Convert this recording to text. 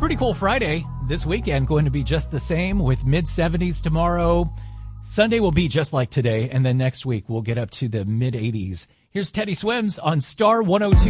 Pretty cool Friday. This weekend going to be just the same with mid-70s tomorrow. Sunday will be just like today, and then next week we'll get up to the mid-80s. Here's Teddy Swims on Star 102.